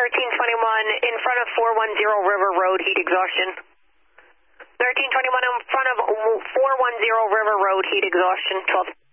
1321 in front of 410 River Road, heat exhaustion. 1321 in front of 410 River Road, heat exhaustion, 12.